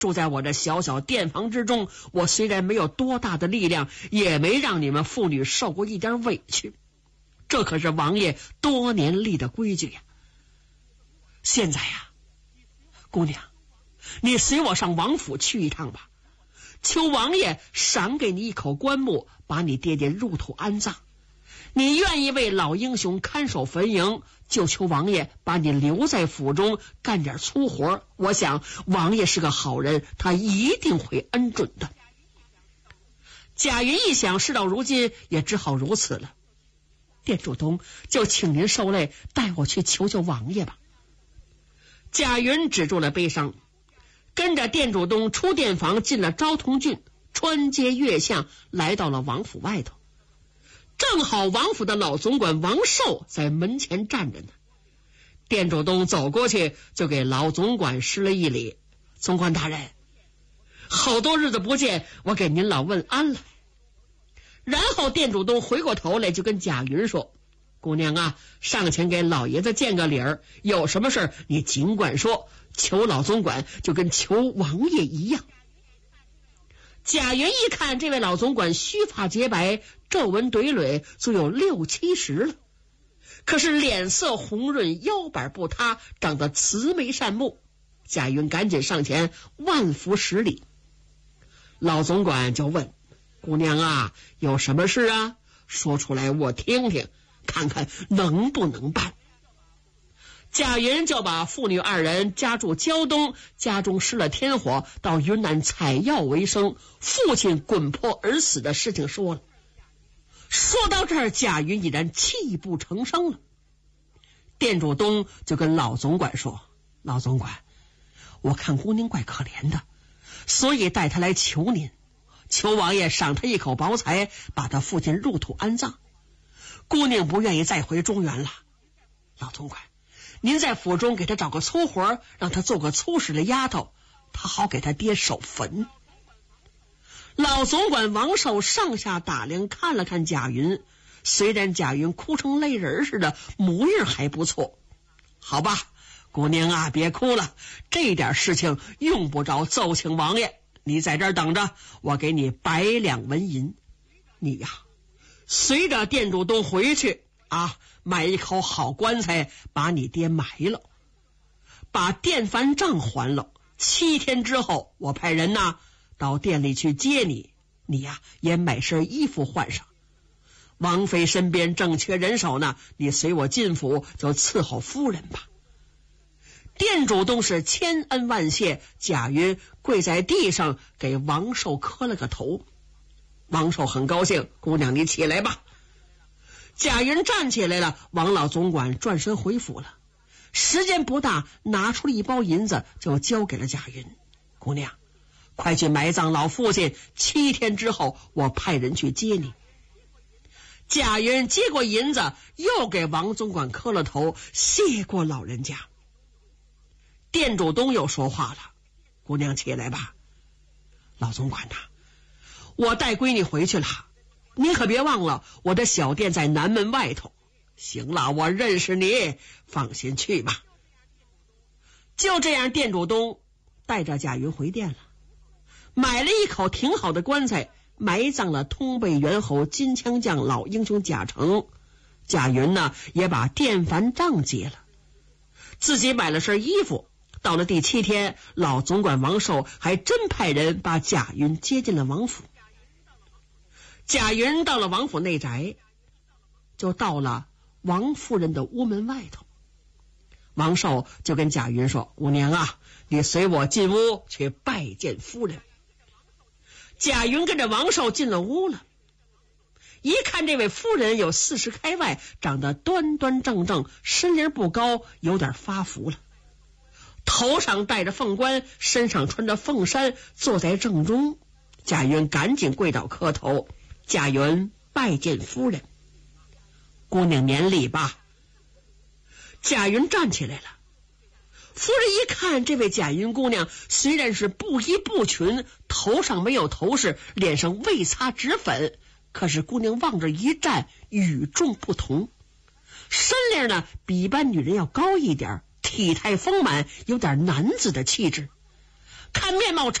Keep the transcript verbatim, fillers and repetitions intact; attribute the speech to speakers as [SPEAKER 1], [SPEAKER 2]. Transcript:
[SPEAKER 1] 住在我这小小店房之中，我虽然没有多大的力量，也没让你们妇女受过一点委屈，这可是王爷多年立的规矩呀。现在呀，姑娘，你随我上王府去一趟吧，求王爷赏给你一口棺木，把你爹爹入土安葬。你愿意为老英雄看守坟茔，就求王爷把你留在府中干点粗活，我想王爷是个好人，他一定会恩准的。贾云一想，事到如今也只好如此了。店主东，就请您受累，带我去求求王爷吧。贾云止住了悲伤，跟着店主东出店房，进了昭通郡，穿街越巷，来到了王府外头。正好王府的老总管王寿在门前站着呢。店主东走过去，就给老总管施了一礼：“总管大人，好多日子不见，我给您老问安了。”然后店主东回过头来，就跟贾云说：“姑娘啊，上前给老爷子见个礼儿，有什么事你尽管说，求老总管就跟求王爷一样。”贾云一看这位老总管须发洁白，皱纹怼垒，足有六七十了，可是脸色红润，腰板不塌，长得慈眉善目。贾云赶紧上前万福十礼。老总管就问：“姑娘啊，有什么事啊？说出来我听听，看看能不能办。”贾云就把父女二人家住胶东，家中失了天火，到云南采药为生，父亲滚坡而死的事情说了。说到这儿，贾云已然泣不成声了。店主东就跟老总管说：“老总管，我看姑娘怪可怜的，所以带她来求您，求王爷赏她一口薄财，把她父亲入土安葬。姑娘不愿意再回中原了，老总管，您在府中给她找个粗活，让她做个粗使的丫头，她好给她爹守坟。”老总管王寿上下打量，看了看贾云，虽然贾云哭成泪人似的，模样还不错。好吧，姑娘啊，别哭了，这点事情用不着奏请王爷，你在这儿等着，我给你百两纹银。你呀，随着店主东回去啊，买一口好棺材，把你爹埋了，把店房账还了。七天之后，我派人呐到店里去接你，你呀也买身衣服换上。王妃身边正缺人手呢，你随我进府就伺候夫人吧。店主东是千恩万谢，贾云跪在地上给王寿磕了个头。王寿很高兴：“姑娘你起来吧。”贾云站起来了，王老总管转身回府了。时间不大，拿出了一包银子就交给了贾云：“姑娘，快去埋葬老父亲，七天之后我派人去接你。”贾云接过银子，又给王总管磕了头，谢过老人家。店主东又说话了：“姑娘起来吧。老总管呐，我带闺女回去了，你可别忘了我的小店在南门外头。行了，我认识你，放心去吧。”就这样，店主东带着贾云回店了，买了一口挺好的棺材，埋葬了通背猿猴金枪将老英雄贾成。贾云呢也把店房账结了，自己买了身衣服。到了第七天，老总管王寿还真派人把贾云接进了王府。贾云到了王府内宅，就到了王夫人的屋门外头。王寿就跟贾云说：“姑娘啊，你随我进屋去拜见夫人。”贾云跟着王寿进了屋了，一看这位夫人有四十开外，长得端端正正，身龄不高，有点发福了，头上戴着凤冠，身上穿着凤衫，坐在正中。贾云赶紧跪倒磕头：“贾云拜见夫人。”“姑娘免礼吧。”贾云站起来了。夫人一看这位贾云姑娘，虽然是布衣不裙，头上没有头饰，脸上未擦脂粉，可是姑娘往这一站，与众不同。身量呢比一般女人要高一点，体态丰满，有点男子的气质。 看面貌